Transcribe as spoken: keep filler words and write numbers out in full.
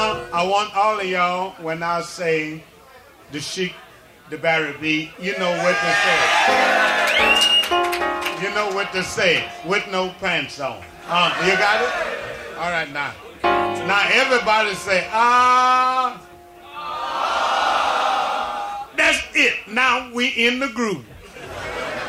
Now, I want all of y'all, when I say the chic, the Barry B, you know what to say. You know what to say with no pants on. Uh, you got it? All right, now. Now, everybody say, ah. That's it. Now we in the groove.